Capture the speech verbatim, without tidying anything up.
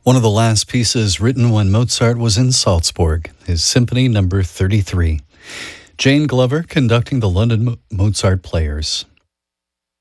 One of the last pieces written when Mozart was in Salzburg, his Symphony Number thirty-three. Jane Glover conducting the London Mo- Mozart Players.